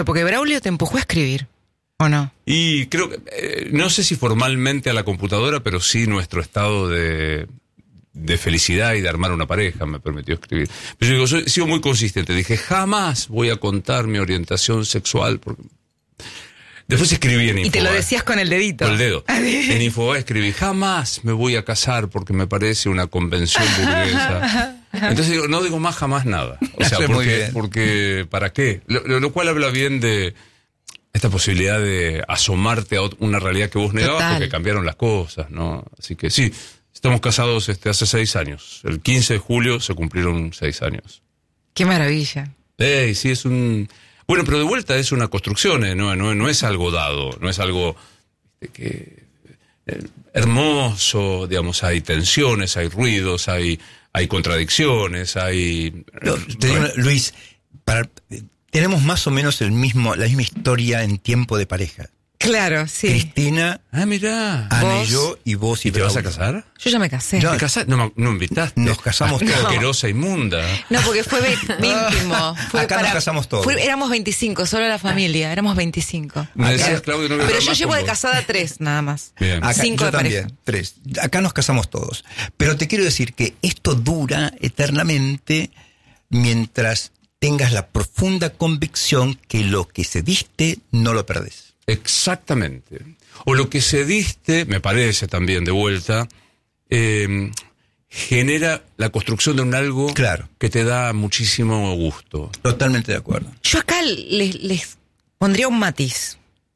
Porque Braulio te empujó a escribir, ¿o no? Y creo que, no sé si formalmente a la computadora, pero sí nuestro estado de felicidad y de armar una pareja me permitió escribir. Pero yo sigo muy consistente. Dije, jamás voy a contar mi orientación sexual. Porque... Después escribí en Infobae. Y te lo decías con el dedito. Con el dedo. En Infobae escribí, jamás me voy a casar porque me parece una convención burguesa. Entonces no digo más jamás nada. O sea, porque ¿para qué? Lo cual habla bien de esta posibilidad de asomarte a una realidad que vos negabas. Total. Porque cambiaron las cosas, ¿no? Así que sí, estamos casados hace 6 años. El 15 de julio se cumplieron 6 años. ¡Qué maravilla! Sí, es un... Bueno, pero de vuelta es una construcción, no es algo dado, no es algo hermoso, digamos, hay tensiones, hay ruidos, hay contradicciones, hay... Luis, tenemos más o menos la misma historia en tiempo de pareja. Claro, sí. Cristina, mirá, Ana y yo, y vos y te vas a casar. Yo ya me casé. ¿Te casaste? No me invitaste. Nos casamos todos. Asquerosa, inmunda. No, porque fue íntimo. Acá nos casamos todos. Éramos 25, solo la familia, éramos 25. Me decías, Claudio, no voy a pero hablar yo más llevo con de vos. casada 3, nada más. Bien. Acá, 5 yo de pareja. también, 3. Acá nos casamos todos. Pero te quiero decir que esto dura eternamente mientras tengas la profunda convicción que lo que cediste no lo perdés. Exactamente. O lo que cediste, me parece también de vuelta, genera la construcción de un algo que te da muchísimo gusto. Totalmente de acuerdo. Yo acá les pondría un matiz.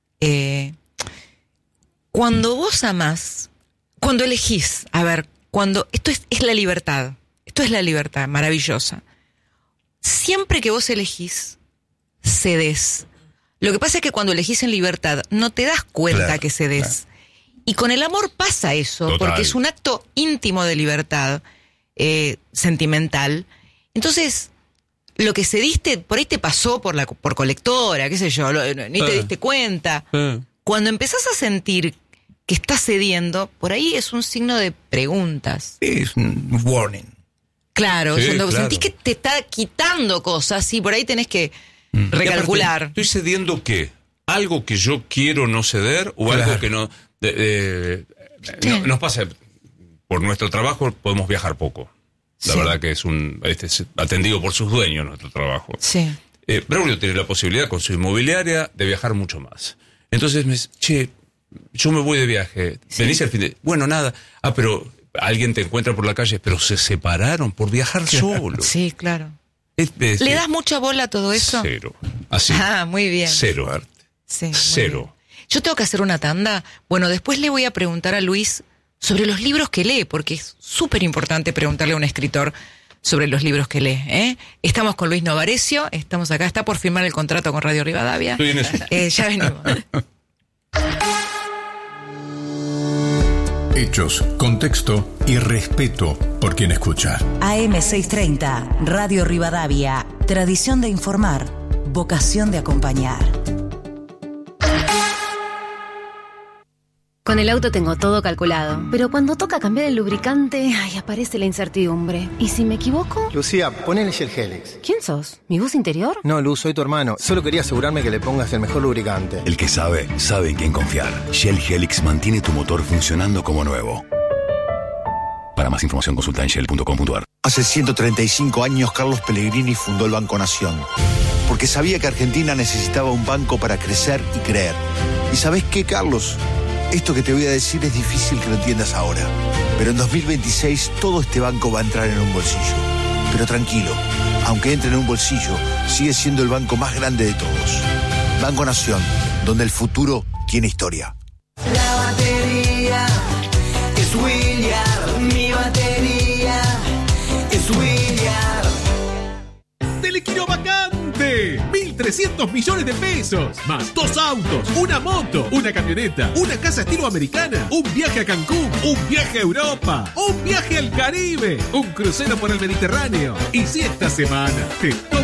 Cuando vos amás, cuando elegís, esto es la libertad. Esto es la libertad maravillosa. Siempre que vos elegís, cedés. Lo que pasa es que cuando elegís en libertad no te das cuenta que cedes. Y con el amor pasa eso. Total. Porque es un acto íntimo de libertad, sentimental. Entonces, lo que cediste por ahí te pasó por colectora, qué sé yo, ni te diste cuenta. Cuando empezás a sentir que estás cediendo, por ahí es un signo de preguntas. Es un warning. Claro, cuando sentís que te está quitando cosas y por ahí tenés que recalcular. Aparte, ¿estoy cediendo qué? ¿Algo que yo quiero no ceder o algo que no... nos pasa, por nuestro trabajo podemos viajar poco. La verdad que es atendido por sus dueños nuestro trabajo. Sí. Braulio tiene la posibilidad con su inmobiliaria de viajar mucho más. Entonces me dice, yo me voy de viaje. ¿Venís al fin de...? Bueno, nada. Pero alguien te encuentra por la calle, pero se separaron por viajar solo. Sí, claro. ¿Le das mucha bola a todo eso? Cero. Así. Muy bien. Cero. Sí, cero. Yo tengo que hacer una tanda. Bueno, después le voy a preguntar a Luis sobre los libros que lee, porque es súper importante preguntarle a un escritor sobre los libros que lee. Estamos con Luis Novarecio, estamos acá, está por firmar el contrato con Radio Rivadavia. Estoy en eso. Ya venimos. Hechos, contexto y respeto por quien escucha. AM630, Radio Rivadavia. Tradición de informar, vocación de acompañar. Con el auto tengo todo calculado, pero cuando toca cambiar el lubricante, aparece la incertidumbre. ¿Y si me equivoco? Lucía, ponele Shell Helix. ¿Quién sos? ¿Mi voz interior? No, Luz, soy tu hermano. Solo quería asegurarme que le pongas el mejor lubricante. El que sabe en quién confiar. Shell Helix mantiene tu motor funcionando como nuevo. Para más información consulta en shell.com.ar. Hace 135 años Carlos Pellegrini fundó el Banco Nación, porque sabía que Argentina necesitaba un banco para crecer y creer. ¿Y sabés qué, Carlos? Esto que te voy a decir es difícil que lo entiendas ahora, pero en 2026 todo este banco va a entrar en un bolsillo. Pero tranquilo, aunque entre en un bolsillo, sigue siendo el banco más grande de todos. Banco Nación, donde el futuro tiene historia. La batería es Williard, mi batería es Williard. ¡Telequino vacante! 1.300 millones de pesos, más 2 autos, una moto, una camioneta, una casa estilo americana, un viaje a Cancún, un viaje a Europa, un viaje al Caribe, un crucero por el Mediterráneo. Y si esta semana te toca